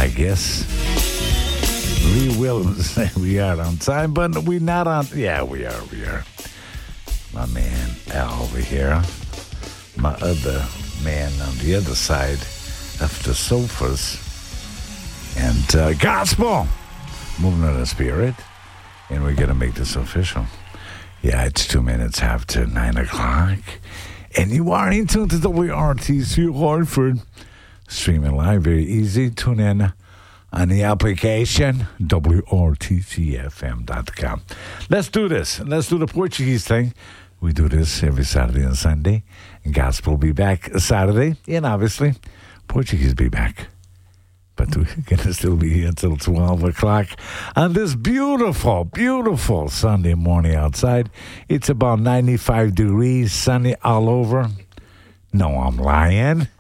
guess. We will say we are on time, but we're not on. Yeah, we are. My man Al over here. My other man on the other side of the sofas. And gospel. Moving on the spirit. And we're going to make this official. Yeah, it's 2 minutes after 9 o'clock. And you are in tune to WRTC Hartford. Streaming live, very easy. Tune in on the application, WRTCFM.com. Let's do this. Let's do the Portuguese thing. We do this every Saturday and Sunday. And gospel will be back Saturday. And obviously, Portuguese will be back. But we're going to still be here until 12 o'clock on this beautiful, beautiful Sunday morning outside. It's about 95 degrees, sunny all over. No, I'm lying.